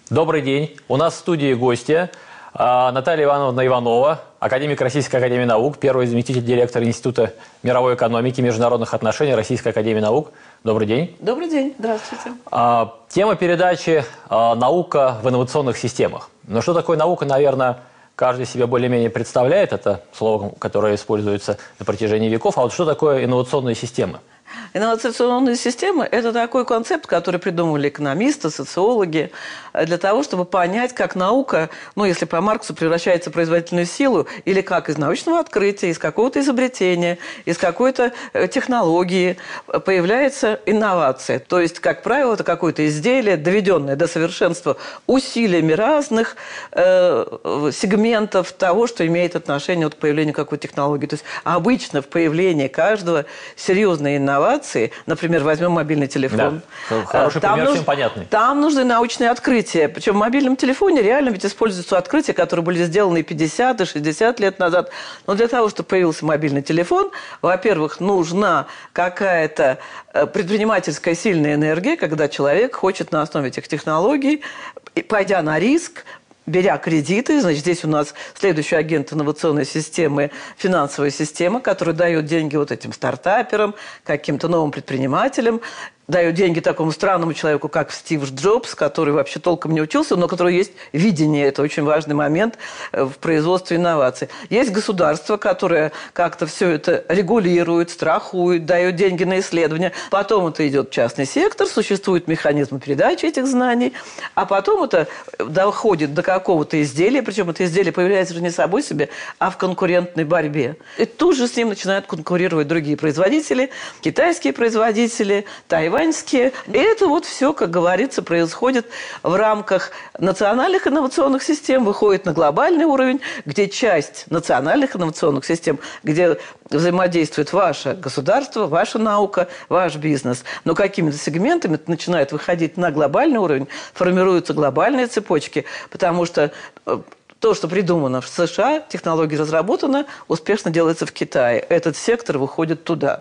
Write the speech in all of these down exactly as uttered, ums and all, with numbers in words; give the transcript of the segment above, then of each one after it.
Добрый день. У нас в студии гостья Наталья Ивановна Иванова, академик Российской академии наук, первый заместитель директора Института мировой экономики и международных отношений Российской академии наук. Добрый день. Добрый день. Здравствуйте. Тема передачи «Наука в инновационных системах». Но что такое наука, наверное, каждый себе более-менее представляет. Это слово, которое используется на протяжении веков. А вот что такое инновационные системы? Инновационные системы – это такой концепт, который придумали экономисты, социологи, для того, чтобы понять, как наука, ну, если по Марксу, превращается в производительную силу, или как из научного открытия, из какого-то изобретения, из какой-то технологии появляется инновация. То есть, как правило, это какое-то изделие, доведенное до совершенства усилиями разных э, сегментов того, что имеет отношение вот, к появлению какой-то технологии. То есть, обычно в появлении каждого серьезной инновации, например, возьмем мобильный телефон. Да. Хороший там пример, нуж... всем понятный. Там нужны научные открытия. Причем в мобильном телефоне реально ведь используются открытия, которые были сделаны и пятьдесят, и шестьдесят лет назад. Но для того, чтобы появился мобильный телефон, во-первых, нужна какая-то предпринимательская сильная энергия, когда человек хочет на основе этих технологий, пойдя на риск, беря кредиты, значит, здесь у нас следующий агент инновационной системы, финансовая система, которая дает деньги вот этим стартаперам, каким-то новым предпринимателям, дает деньги такому странному человеку, как Стив Джобс, который вообще толком не учился, но у которого есть видение. Это очень важный момент в производстве инноваций. Есть государство, которое как-то все это регулирует, страхует, дает деньги на исследования. Потом это идет частный сектор, существует механизм передачи этих знаний, а потом это доходит до какого-то изделия, причем это изделие появляется же не собой себе, а в конкурентной борьбе. И тут же с ним начинают конкурировать другие производители, китайские производители, тайваньские. И это вот все, как говорится, происходит в рамках национальных инновационных систем, выходит на глобальный уровень, где часть национальных инновационных систем, где взаимодействует ваше государство, ваша наука, ваш бизнес. Но какими-то сегментами это начинает выходить на глобальный уровень, формируются глобальные цепочки, потому что то, что придумано в США, технология разработана, успешно делается в Китае. Этот сектор выходит туда.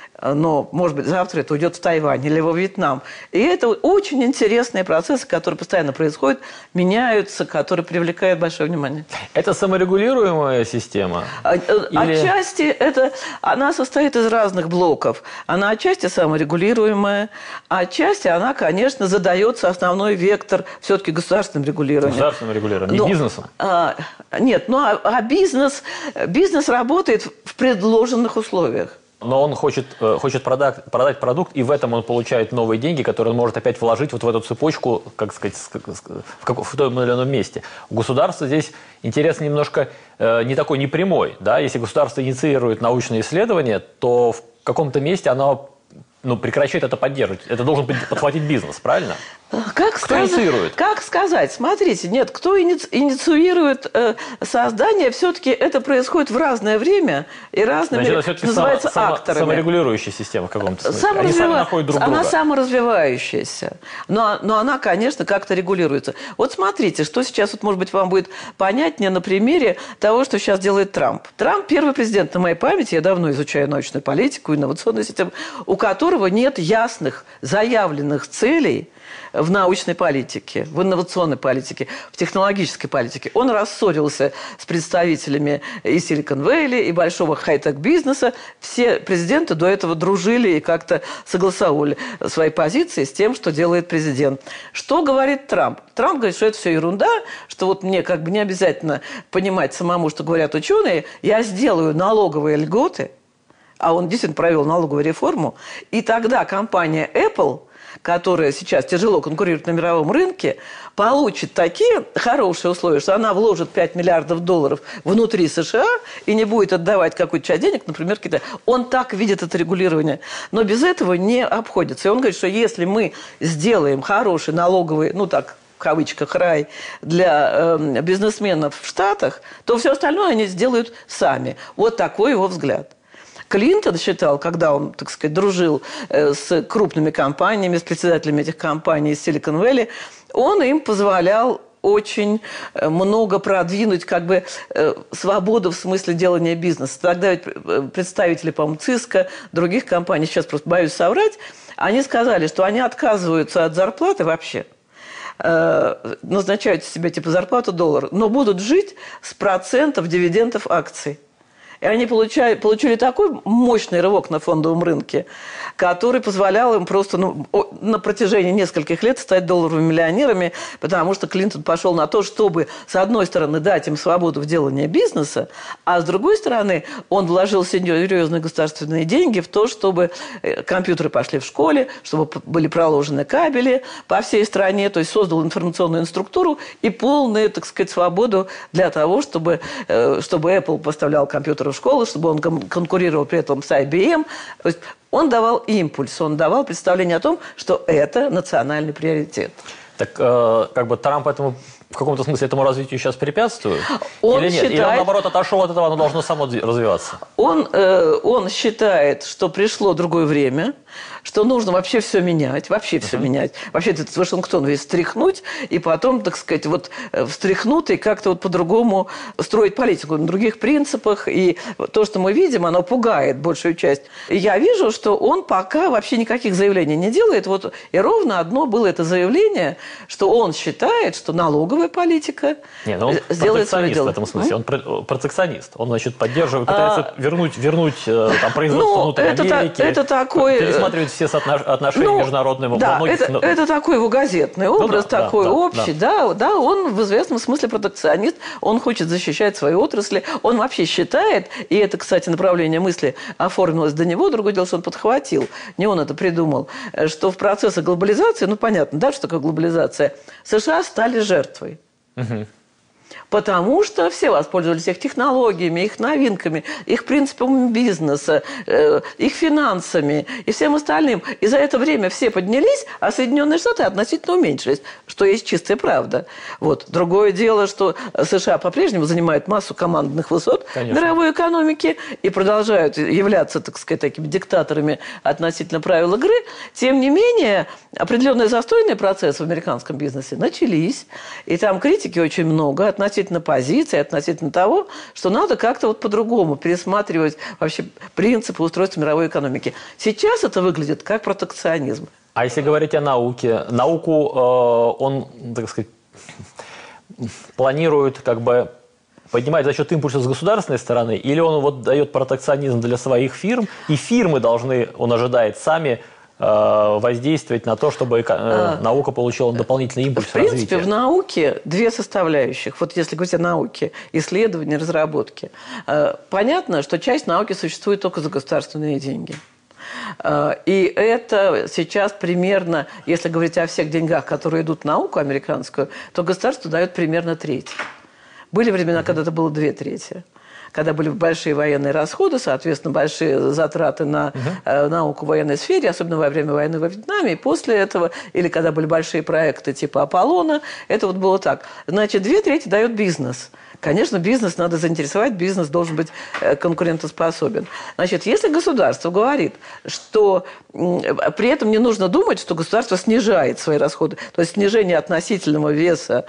Но, может быть, завтра это уйдет в Тайвань или во Вьетнам. И это очень интересные процессы, которые постоянно происходят, меняются, которые привлекают большое внимание. Это саморегулируемая система? Или... Отчасти это, она состоит из разных блоков. Она отчасти саморегулируемая, а отчасти она, конечно, задается основной вектор все-таки государственным регулированием. Государственным регулированием, не но, бизнесом? А, нет, ну а, а бизнес, бизнес работает в предложенных условиях. Но он хочет, хочет продать, продать продукт, и в этом он получает новые деньги, которые он может опять вложить вот в эту цепочку, как сказать, в, как, в том или ином месте. У государства здесь интерес немножко э, не такой непрямой. Да? Если государство инициирует научные исследования, то в каком-то месте оно ну, прекращает это поддерживать. Это должен подхватить бизнес, правильно? Как кто сказать, инициирует? Как сказать? Смотрите, нет, кто иници, инициирует э, создание, все-таки это происходит в разное время и разными, Значит, это называется, само, акторами. Саморегулирующая система в каком-то смысле. Саморазвива... Они сами находят друг друга. Она саморазвивающаяся, но, но она, конечно, как-то регулируется. Вот смотрите, что сейчас, вот, может быть, вам будет понятнее на примере того, что сейчас делает Трамп. Трамп первый президент на моей памяти, я давно изучаю научную политику, инновационную систему, у которого нет ясных, заявленных целей в научной политике, в инновационной политике, в технологической политике. Он рассорился с представителями и Silicon Valley, и большого хай-тек бизнеса. Все президенты до этого дружили и как-то согласовали свои позиции с тем, что делает президент. Что говорит Трамп? Трамп говорит, что это все ерунда, что вот мне как бы не обязательно понимать самому, что говорят ученые. Я сделаю налоговые льготы, а он действительно провел налоговую реформу, и тогда компания Apple, которая сейчас тяжело конкурирует на мировом рынке, получит такие хорошие условия, что она вложит пять миллиардов долларов внутри США и не будет отдавать какую-то часть денег, например, Китаю. Он так видит это регулирование. Но без этого не обходится. И он говорит, что если мы сделаем хороший налоговый, ну так, в кавычках, рай для э, бизнесменов в Штатах, то все остальное они сделают сами. Вот такой его взгляд. Клинтон считал, когда он, так сказать, дружил с крупными компаниями, с председателями этих компаний из Silicon Valley, он им позволял очень много продвинуть как бы свободу в смысле делания бизнеса. Тогда ведь представители, по-моему, Cisco, других компаний, сейчас просто боюсь соврать, они сказали, что они отказываются от зарплаты вообще. э, назначают себе типа зарплату доллар, но будут жить с процентов дивидендов акций. И они получали, получили такой мощный рывок на фондовом рынке, который позволял им просто ну, на протяжении нескольких лет стать долларовыми миллионерами, потому что Клинтон пошел на то, чтобы, с одной стороны, дать им свободу в делании бизнеса, а с другой стороны, он вложил серьезные государственные деньги в то, чтобы компьютеры пошли в школе, чтобы были проложены кабели по всей стране, то есть создал информационную структуру и полную, так сказать, свободу для того, чтобы, чтобы Apple поставлял компьютеры в школу, чтобы он конкурировал при этом с ай би эм. То есть он давал импульс, он давал представление о том, что это национальный приоритет. Так э, как бы Трамп этому в каком-то смысле этому развитию сейчас препятствует? Он Или нет? Считает, Или он, наоборот, отошел от этого, оно должно само развиваться? Он, э, он считает, что пришло другое время, что нужно вообще все менять, вообще все uh-huh. менять. Вообще этот Вашингтон весь встряхнуть, и потом, так сказать, вот встряхнуть и как-то вот по-другому строить политику на других принципах. И то, что мы видим, оно пугает большую часть. И я вижу, что он пока вообще никаких заявлений не делает. Вот и ровно одно было это заявление, что он считает, что налоговая политика не, ну он сделает свое дело. В этом смысле. Он протекционист. Он, значит, поддерживает, пытается а, вернуть, вернуть там, производство ну, внутри это Америки. Та, это такой... Пересматривать все отношения ну, международные. Да, многих... это, это такой его газетный образ, ну, да, такой да, общий. Да. Да, да, он в известном смысле протекционист. Он хочет защищать свои отрасли. Он вообще считает, и это, кстати, направление мысли оформилось до него, другое дело, что он подхватил, не он это придумал, что в процессе глобализации, ну, понятно, да, что такое глобализация, США стали жертвой. Угу. Потому что все воспользовались их технологиями, их новинками, их принципами бизнеса, их финансами и всем остальным. И за это время все поднялись, а Соединенные Штаты относительно уменьшились, что есть чистая правда. Вот. Другое дело, что США по-прежнему занимают массу командных высот Конечно. Мировой экономики и продолжают являться, так сказать, такими диктаторами относительно правил игры. Тем не менее, определенные застойные процессы в американском бизнесе начались, и там критики очень много относительно позиции, относительно того, что надо как-то вот по-другому пересматривать вообще принципы устройства мировой экономики. Сейчас это выглядит как протекционизм. А если говорить о науке, науку э, он, так сказать, планирует как бы поднимать за счет импульса с государственной стороны, или он вот дает протекционизм для своих фирм, и фирмы должны, он ожидает, сами воздействовать на то, чтобы а, наука получила дополнительный импульс развития? В принципе, развития. В науке две составляющих. Вот если говорить о науке, исследовании, разработке. Понятно, что часть науки существует только за государственные деньги. И это сейчас примерно, если говорить о всех деньгах, которые идут в науку американскую, то государство дает примерно треть. Были времена, когда это было две трети. Когда были большие военные расходы, соответственно, большие затраты на угу. э, науку в военной сфере, особенно во время войны во Вьетнаме, и после этого, или когда были большие проекты типа Аполлона, это вот было так. Значит, две трети дает бизнес. Конечно, бизнес надо заинтересовать, бизнес должен быть конкурентоспособен. Значит, если государство говорит, что при этом не нужно думать, что государство снижает свои расходы, то есть снижение относительного веса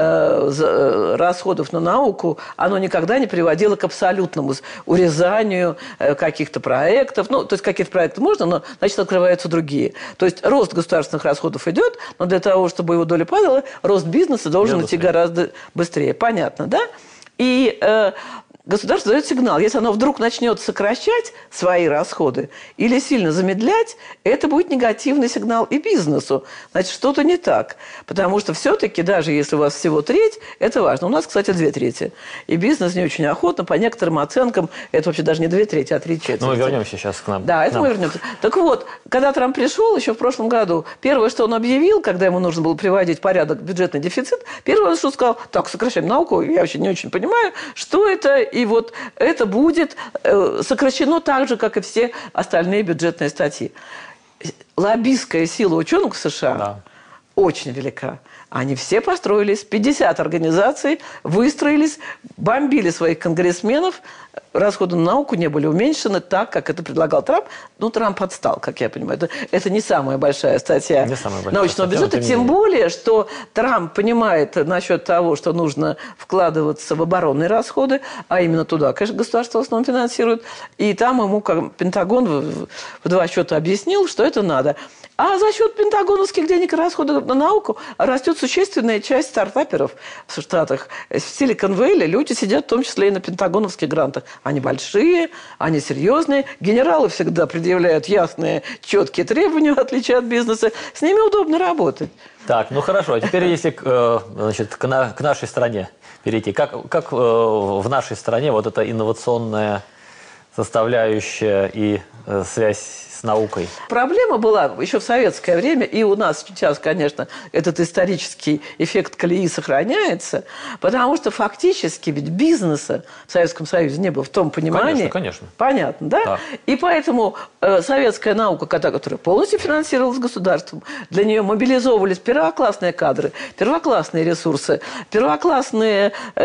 э, расходов на науку, оно никогда не приводило к абсолютному урезанию каких-то проектов. Ну, то есть какие-то проекты можно, но, значит, открываются другие. То есть рост государственных расходов идет, но для того, чтобы его доля падала, рост бизнеса должен идти гораздо быстрее. Понятно, да? И э, государство дает сигнал. Если оно вдруг начнет сокращать свои расходы или сильно замедлять, это будет негативный сигнал и бизнесу. Значит, что-то не так. Потому что все-таки, даже если у вас всего треть, это важно. У нас, кстати, две трети. И бизнес не очень охотно, по некоторым оценкам, это вообще даже не две трети, а три четверти. Ну, мы вернемся сейчас к нам. Да, это нам. мы вернемся. Так вот, когда Трамп пришел еще в прошлом году, первое, что он объявил, когда ему нужно было приводить в порядок бюджетный дефицит, первое, что сказал, так, сокращаем науку, я вообще не очень понимаю, что это, и вот это будет э, сокращено так же, как и все остальные бюджетные статьи. Лоббистская сила ученых в США да. очень велика. Они все построились, пятьдесят организаций выстроились, бомбили своих конгрессменов, расходы на науку не были уменьшены так, как это предлагал Трамп. Ну, Трамп отстал, как я понимаю. Это, это не самая большая статья не самая большая научного статья, бюджета, тем более, что Трамп понимает насчет того, что нужно вкладываться в оборонные расходы, а именно туда, конечно, государство в основном финансирует. И там ему как Пентагон в, в два счета объяснил, что это надо. А за счет пентагоновских денег и расходов на науку, растет существенная часть стартаперов в Штатах. В Силикон-Вэлли люди сидят в том числе и на пентагоновских грантах. Они большие, они серьезные. Генералы всегда предъявляют ясные, четкие требования, в отличие от бизнеса. С ними удобно работать. Так, ну хорошо. А теперь если к, значит, к, на, к нашей стране перейти. Как, как в нашей стране вот эта инновационная составляющая и э, связь с наукой? Проблема была еще в советское время, и у нас сейчас, конечно, этот исторический эффект колеи сохраняется, потому что фактически ведь бизнеса в Советском Союзе не было в том понимании. Конечно, конечно. Понятно, да? Да. И поэтому э, советская наука, которая полностью финансировалась государством, для нее мобилизовывались первоклассные кадры, первоклассные ресурсы, первоклассные, э,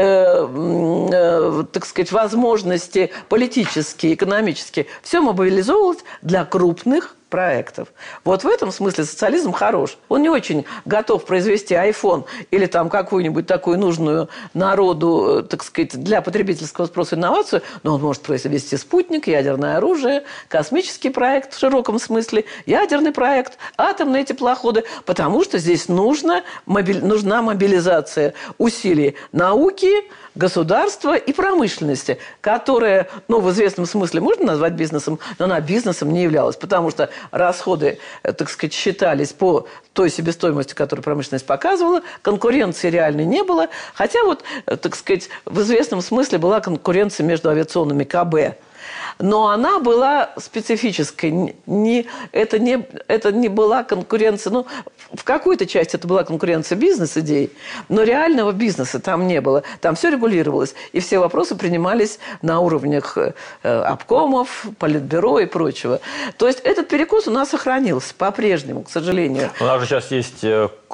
э, так сказать, возможности политические, экономические. Все мобилизовывалось для крупных проектов. Вот в этом смысле социализм хорош. Он не очень готов произвести iPhone или там какую-нибудь такую нужную народу, так сказать, для потребительского спроса инновацию, но он может произвести спутник, ядерное оружие, космический проект в широком смысле, ядерный проект, атомные теплоходы, потому что здесь нужно, мобили, нужна мобилизация усилий науки, государства и промышленности, которая, ну, в известном смысле можно назвать бизнесом, но она бизнесом не являлась, потому что расходы, так сказать, считались по той себестоимости, которую промышленность показывала, конкуренции реальной не было, хотя вот, так сказать, в известном смысле была конкуренция между авиационными КБ. Но она была специфической. Не, это, не, это не была конкуренция... Ну, в какой-то части это была конкуренция бизнес-идей, но реального бизнеса там не было. Там все регулировалось. И все вопросы принимались на уровнях э, обкомов, политбюро и прочего. То есть этот перекос у нас сохранился по-прежнему, к сожалению. У нас же сейчас есть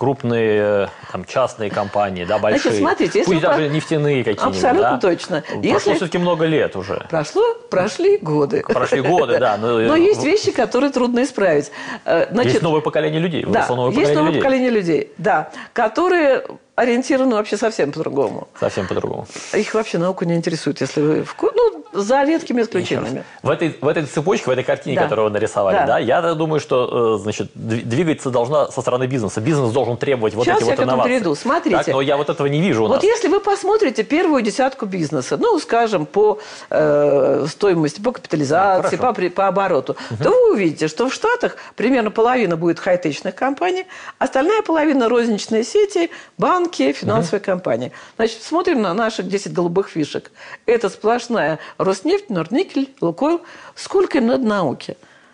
крупные там, частные компании, да, большие. Значит, смотрите, если пусть вы... даже нефтяные какие-нибудь. Абсолютно да? точно. Прошло если... все-таки много лет уже. Прошло, прошли годы. Прошли годы, да. Но, но есть вещи, которые трудно исправить. Значит, есть новое поколение людей. Да, новое есть поколение новое людей. поколение людей, да, которые ориентированы вообще совсем по-другому. Совсем по-другому. Их вообще наука не интересует, если вы... Ну, за редкими исключениями. В этой, в этой цепочке, в этой картине, да. которую вы нарисовали, да. Да, я думаю, что значит, двигаться должна со стороны бизнеса. Бизнес должен требовать вот Сейчас эти я вот инновации. Перейду. Смотрите. Так, но я вот этого не вижу у вот нас. если вы посмотрите первую десятку бизнеса, ну, скажем, по э, стоимости, по капитализации, по, по обороту, угу. то вы увидите, что в Штатах примерно половина будет хай-течных компаний, остальная половина розничные сети, банки, финансовые угу. компании. Значит, смотрим на наших десять голубых фишек. Это сплошная Роснефть, Норникель, Лукойл. Сколько им надо науки?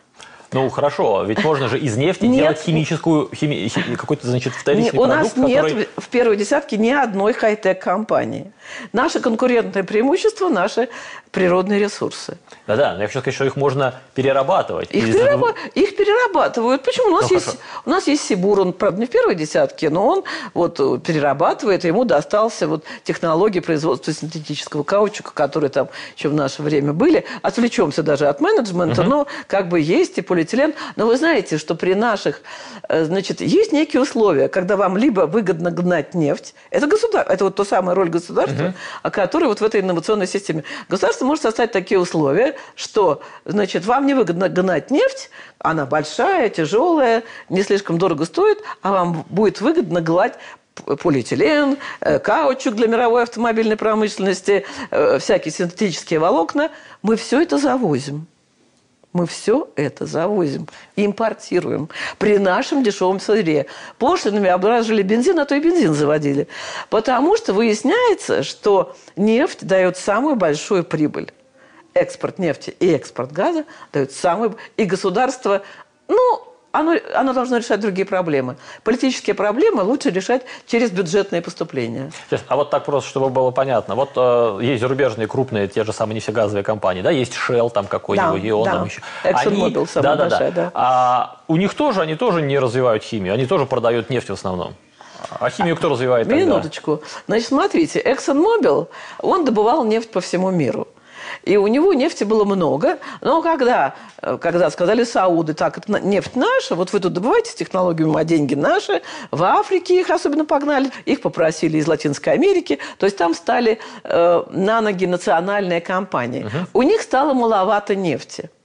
Ну, хорошо, ведь можно же из нефти нет. делать химическую, хими, хими, какой-то, значит, вторичный у продукт, нас нет который... в первой десятке ни одной хай-тек компании. Наше конкурентное преимущество – наши природные ресурсы. Да-да, но я хочу сказать, что их можно перерабатывать. Их, Из... перераба... их перерабатывают. Почему? У нас, ну, есть, у нас есть Сибур, он, правда, не в первой десятке, но он вот перерабатывает, ему достался вот технологии производства синтетического каучука, которые там еще в наше время были. Отвлечемся даже от менеджмента, угу. но как бы есть и полиэтилен. Но вы знаете, что при наших... Значит, есть некие условия, когда вам либо выгодно гнать нефть, это, государ... это вот та самая роль государства, угу. которая вот в этой инновационной системе. Государство может составить такие условия, что, значит, вам невыгодно гнать нефть, она большая, тяжелая, не слишком дорого стоит, а вам будет выгодно гнать полиэтилен, каучук для мировой автомобильной промышленности, всякие синтетические волокна. Мы все это завозим. Мы все это завозим, импортируем при нашем дешевом сырье. Пошлинами обложили бензин, а то и бензин заводили. Потому что выясняется, что нефть дает самую большую прибыль. Экспорт нефти и экспорт газа дают самую... И государство, ну, оно, оно должно решать другие проблемы. Политические проблемы лучше решать через бюджетные поступления. Сейчас, а вот так просто, чтобы было понятно. Вот э, есть зарубежные крупные, те же самые нефтегазовые компании, да, есть Shell там какой-нибудь, да, и он да. там еще. ExxonMobil самая да, большая, да, да. А у них тоже, они тоже не развивают химию, они тоже продают нефть в основном. А химию кто развивает тогда? Минуточку. Значит, смотрите, ExxonMobil, он добывал нефть по всему миру. И у него нефти было много. Но когда, когда сказали сауды, так, это нефть наша, вот вы тут добываете с технологиями, а деньги наши, в Африке их особенно погнали, их попросили из Латинской Америки. То есть там стали э, на ноги национальные компании. Угу. У них стало маловато нефти.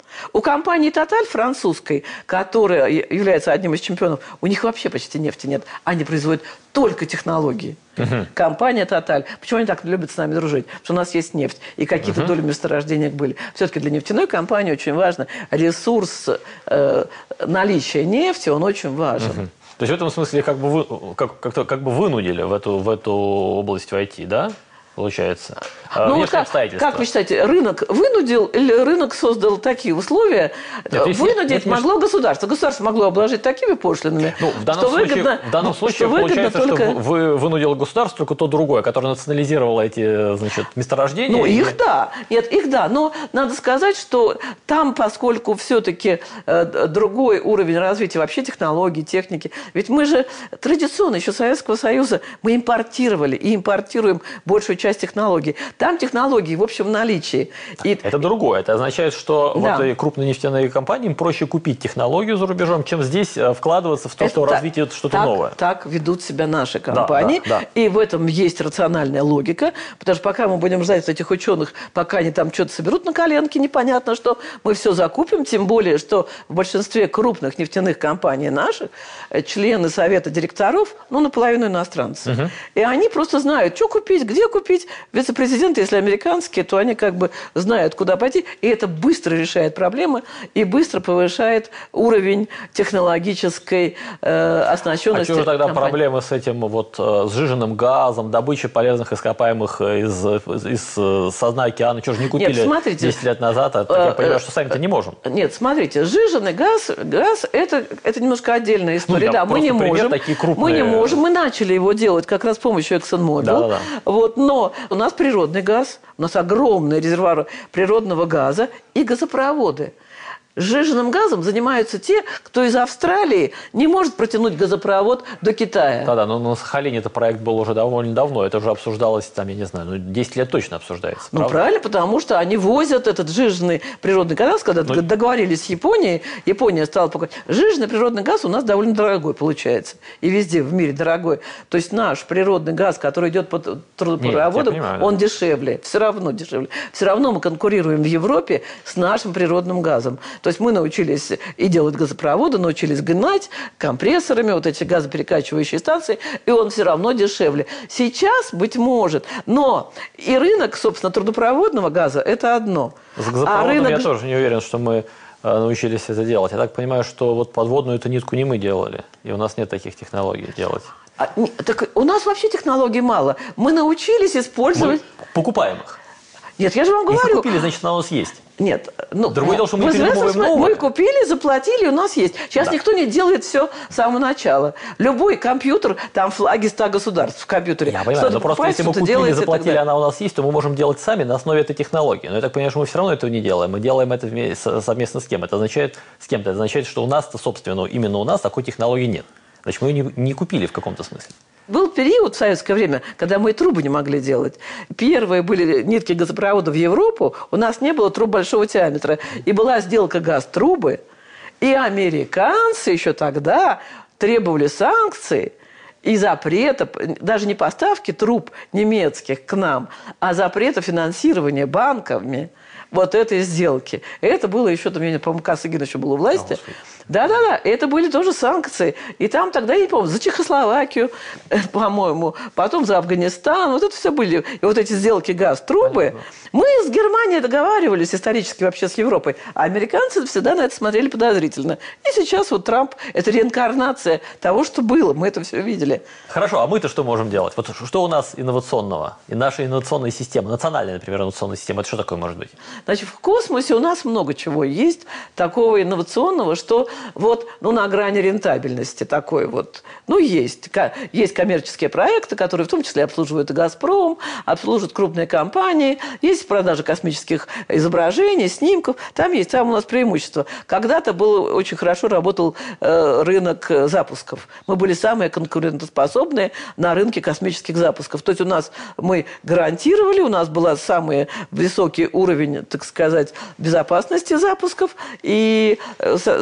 У компании «Тоталь» французской, которая является одним из чемпионов, у них вообще почти нефти нет. Они производят только технологии. Uh-huh. Компания «Тоталь». Почему они так любят с нами дружить? Потому что у нас есть нефть, и какие-то uh-huh. доли месторождения были. Все-таки для нефтяной компании очень важно ресурс э, наличия нефти, он очень важен. Uh-huh. То есть в этом смысле как бы, вы, как, как, как бы вынудили в эту, в эту область войти, да? Получается. Ну, вот как, как вы считаете, рынок вынудил или рынок создал такие условия? Нет, если, Вынудить нет, могло нет, государство. Государство могло обложить такими пошлинами, ну, в данном что случае, выгодно, в данном случае что получается, только... что вы вынудило государство только то другое, которое национализировало эти, значит, месторождения. Ну, и... их да. Нет, их да. Но надо сказать, что там, поскольку все-таки э, другой уровень развития вообще технологий, техники, ведь мы же традиционно еще Советского Союза мы импортировали и импортируем большую часть технологий. Там технологии, в общем, в наличии. И... Это другое. Это означает, что да. вот крупные нефтяные компании, им проще купить технологию за рубежом, чем здесь вкладываться в то, это что развитие что-то так, новое. Так ведут себя наши компании. Да, да, да. И в этом есть рациональная логика. Потому что пока мы будем ждать этих ученых, пока они там что-то соберут на коленке, непонятно что, мы все закупим. Тем более, что в большинстве крупных нефтяных компаний наших члены совета директоров, ну, наполовину иностранцы. Угу. И они просто знают, что купить, где купить. Вице-президенты, если американские, то они как бы знают, куда пойти. И это быстро решает проблемы и быстро повышает уровень технологической э, оснащенности. А что же тогда компании. Проблемы с этим вот сжиженным газом, добычей полезных ископаемых из, из, из со дна океана? Что же не купили Нет, смотрите, десять лет назад? А, так я понимаю, что сами-то не можем. Нет, смотрите, сжиженный газ, газ это, это немножко отдельная история. Ну, да, мы не можем. Такие крупные... Мы не можем. Мы начали его делать как раз с помощью ExxonMobil. Да, да, да. Вот, но у нас природный газ, у нас огромные резервуары природного газа и газопроводы. Сжиженным газом занимаются те, кто из Австралии не может протянуть газопровод до Китая. Да-да, но на Сахалине этот проект был уже довольно давно. Это уже обсуждалось, там, я не знаю, ну, десять лет точно обсуждается. Ну, правда? правильно, потому что они возят этот сжиженный природный газ, когда ну, договорились с Японией, Япония стала покупать. Сжиженный природный газ у нас довольно дорогой получается. И везде в мире дорогой. То есть наш природный газ, который идет по трубопроводам, Нет, он да. дешевле. Все равно дешевле. Все равно мы конкурируем в Европе с нашим природным газом. То есть мы научились и делать газопроводы, научились гнать компрессорами, вот эти газоперекачивающие станции, и он все равно дешевле. Сейчас, быть может, но и рынок, собственно, трубопроводного газа – это одно. С газопроводом а рынок... я тоже не уверен, что мы научились это делать. Я так понимаю, что вот подводную эту нитку не мы делали, и у нас нет таких технологий делать. А, так у нас вообще технологий мало. Мы научились использовать… Мы покупаем их. Нет, я же вам говорю… Если купили, значит, она у нас есть. Нет, ну, Другое дело, что мы передумываем мы, новое. мы купили, заплатили, у нас есть. Сейчас да. никто не делает все с самого начала. Любой компьютер, там флаги ста государств в компьютере. Я понимаю, но просто если мы купили, заплатили, она у нас есть, то мы можем делать сами на основе этой технологии. Но я так понимаю, что мы все равно этого не делаем. Мы делаем это совместно с кем? Это означает, с кем-то. Это означает, что у нас-то, собственно, именно у нас такой технологии нет. Значит, мы ее не, не купили в каком-то смысле. Был период в советское время, когда мы и трубы не могли делать. Первые были нитки газопровода в Европу, у нас не было труб большого диаметра. И была сделка газ-трубы, и американцы еще тогда требовали санкций и запрета, даже не поставки труб немецких к нам, а запрета финансирования банками вот этой сделки. Это было еще, там, по-моему, Косыгин еще был у власти. Да-да-да, это были тоже санкции. И там тогда, я не помню, за Чехословакию, по-моему, потом за Афганистан. Вот это все были. И вот эти сделки газ-трубы. Мы с Германией договаривались исторически вообще с Европой. А американцы всегда на это смотрели подозрительно. И сейчас вот Трамп – это реинкарнация того, что было. Мы это все видели. Хорошо, а мы-то что можем делать? Вот что у нас инновационного? И наша инновационная система, национальная, например, инновационная система, это что такое может быть? Значит, в космосе у нас много чего есть такого инновационного, что вот, ну, на грани рентабельности такой вот. Ну, есть. Есть коммерческие проекты, которые в том числе обслуживают и «Газпром», обслуживают крупные компании. Есть продажа космических изображений, снимков. Там есть, там у нас преимущество. Когда-то был, очень хорошо работал э, рынок запусков. Мы были самые конкурентоспособные на рынке космических запусков. То есть у нас мы гарантировали, у нас был самый высокий уровень, так сказать, безопасности запусков. И, соответственно,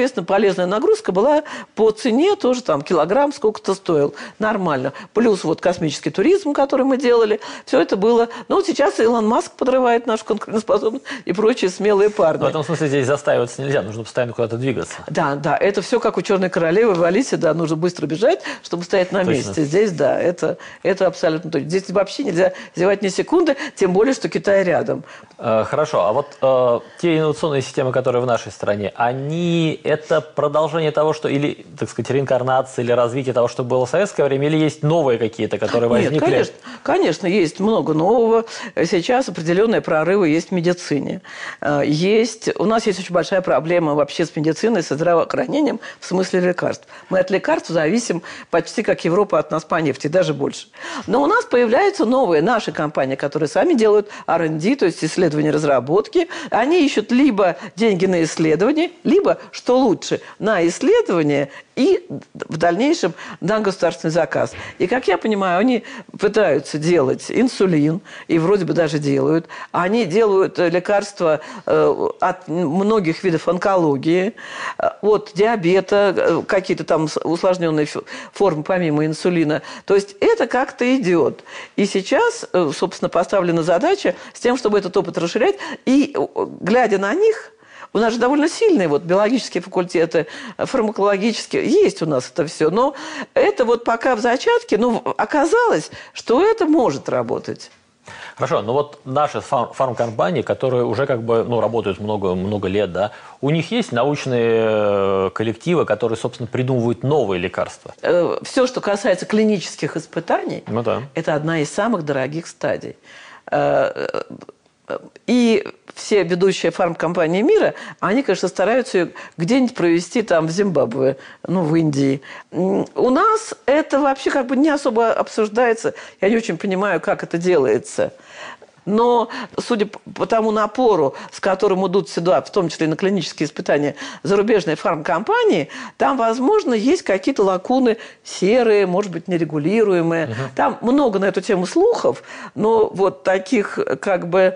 соответственно, полезная нагрузка была по цене тоже там килограмм сколько-то стоил. Нормально. Плюс вот космический туризм, который мы делали. Все это было... Ну, вот сейчас Илон Маск подрывает нашу конкурентоспособность и прочие смелые парни. В этом смысле здесь застаиваться нельзя. Нужно постоянно куда-то двигаться. Да, да. Это все как у «Черной королевы» в «Алисе». Да, нужно быстро бежать, чтобы стоять на Точно. месте. Здесь, да, это, это абсолютно точно. Здесь вообще нельзя зевать ни секунды, тем более, что Китай рядом. Хорошо. А вот э, те инновационные системы, которые в нашей стране, они это продолжение того, что или, так сказать, реинкарнация или развитие того, что было в советское время, или есть новые какие-то, которые возникли? Нет, конечно, конечно, есть много нового. Сейчас определенные прорывы есть в медицине. Есть, у нас есть очень большая проблема вообще с медициной, со здравоохранением в смысле лекарств. Мы от лекарств зависим почти как Европа от нас по нефти, даже больше. Но у нас появляются новые наши компании, которые сами делают ар энд ди, то есть исследования, разработки. Они ищут либо деньги на исследования, либо, что лучше, на исследования и в дальнейшем на государственный заказ. И, как я понимаю, они пытаются делать инсулин, и вроде бы даже делают. Они делают лекарства от многих видов онкологии, от диабета, какие-то там усложненные формы помимо инсулина. То есть это как-то идет. И сейчас, собственно, поставлена задача с тем, чтобы этот опыт расширять. И, глядя на них, у нас же довольно сильные вот биологические факультеты, фармакологические. Есть у нас это все. Но это вот пока в зачатке, но оказалось, что это может работать. Хорошо, но вот наши фарм- фармкомпании, которые уже как бы ну, работают много, много лет, да, у них есть научные коллективы, которые, собственно, придумывают новые лекарства? Все, что касается клинических испытаний, ну, да. это одна из самых дорогих стадий. И все ведущие фармкомпании мира, они, конечно, стараются ее где-нибудь провести там в Зимбабве, ну, в Индии. У нас это вообще как бы не особо обсуждается. Я не очень понимаю, как это делается. Но, судя по тому напору, с которым идут сюда, в том числе и на клинические испытания, зарубежные фармкомпании, там, возможно, есть какие-то лакуны серые, может быть, нерегулируемые. Угу. Там много на эту тему слухов, но вот таких как бы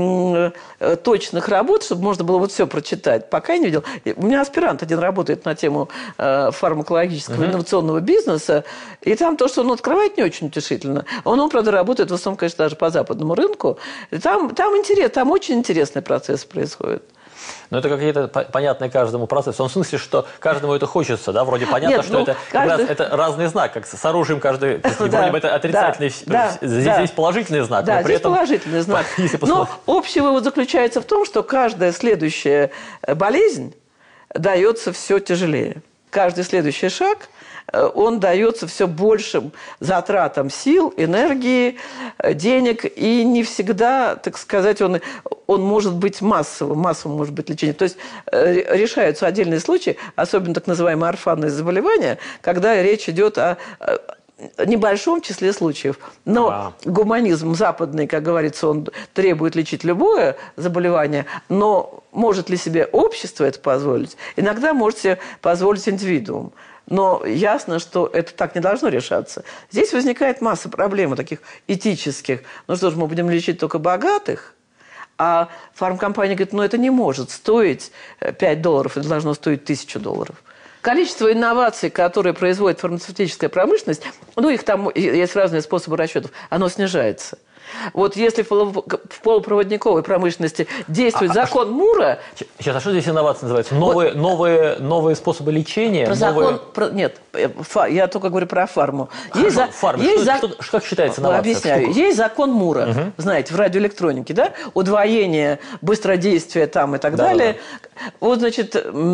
точных работ, чтобы можно было вот все прочитать, пока я не видел. У меня аспирант один работает на тему фармакологического угу. инновационного бизнеса, и там то, что он открывает, не очень утешительно. Он, он, правда, работает в основном, конечно, даже по западному рынку. Там, там, интерес, там очень интересный процесс происходит. Но это какие-то понятные каждому процессу. В том смысле, что каждому это хочется, да? Вроде понятно, Нет, что ну, это, каждый... как раз, это разный знак, как с оружием каждый... Да, вроде бы это отрицательный, да, здесь да. есть положительный знак. Да, но при здесь этом... положительный знак. Но общий вывод заключается в том, что каждая следующая болезнь дается все тяжелее. Каждый следующий шаг... он дается все большим затратам сил, энергии, денег, и не всегда, так сказать, он, он может быть массовым, массовым может быть лечение. То есть решаются отдельные случаи, особенно так называемые орфанные заболевания, когда речь идет о небольшом числе случаев. Но а. гуманизм западный, как говорится, он требует лечить любое заболевание, но может ли себе общество это позволить? Иногда может себе позволить индивидуум. Но ясно, что это так не должно решаться. Здесь возникает масса проблем таких этических. Ну что ж, мы будем лечить только богатых? А фармкомпания говорит, ну это не может стоить пять долларов, это должно стоить тысячу долларов. Количество инноваций, которые производит фармацевтическая промышленность, ну их там есть разные способы расчетов, оно снижается. Вот если в полупроводниковой промышленности действует а, закон а Мура... Сейчас, а что здесь инновации называются? Новые, вот, новые, новые способы лечения? Про новые... закон... Про, нет, фа, я только говорю про фарму. Есть за, фарма. Есть что, за... что, как считается инновация? Объясняю. Есть закон Мура, угу. знаете, в радиоэлектронике, да? Удвоение, быстродействие там и так да, далее. Да. Вот, значит,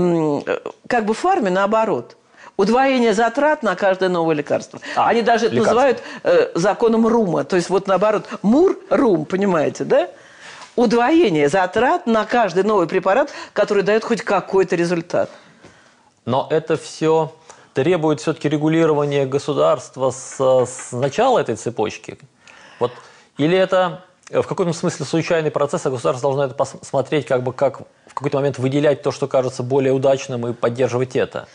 как бы в фарме наоборот. Удвоение затрат на каждое новое лекарство. А, Они даже это лекарство. называют э, законом Рума. То есть, вот наоборот, Мур-Рум, понимаете, да? Удвоение затрат на каждый новый препарат, который дает хоть какой-то результат. Но это все требует все-таки регулирования государства с, с начала этой цепочки? Вот, или это в каком-то смысле случайный процесс, а государство должно это посмотреть, как бы как в какой-то момент выделять то, что кажется более удачным, и поддерживать это?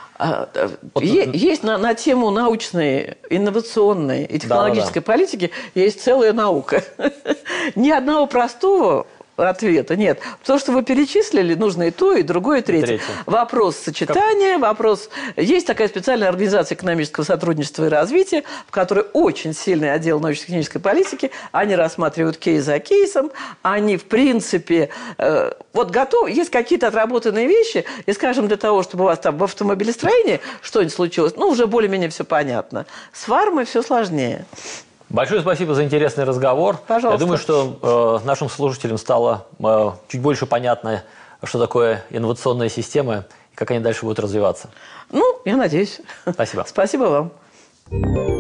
Вот, есть на, на тему научной, инновационной и технологической да, да. политики есть целая наука. Ни одного простого ответа. Нет. То, что вы перечислили, нужно и то, и другое, и третье. третье. Вопрос сочетания, как... вопрос... Есть такая специальная организация экономического сотрудничества и развития, в которой очень сильный отдел научно-технической политики. Они рассматривают кейс за кейсом. Они, в принципе, э, вот готовы. Есть какие-то отработанные вещи. И, скажем, для того, чтобы у вас там в автомобилестроении что-нибудь случилось, ну, уже более-менее все понятно. С фармой все сложнее. Большое спасибо за интересный разговор. Пожалуйста. Я думаю, что э, нашим слушателям стало э, чуть больше понятно, что такое инновационная система и как они дальше будут развиваться. Ну, я надеюсь. Спасибо. Спасибо вам.